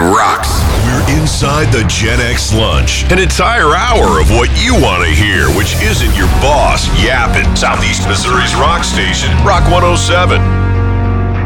rocks. We're inside the Gen X lunch. An entire hour of what you want to hear, which isn't your boss yapping. Southeast Missouri's rock station, Rock 107.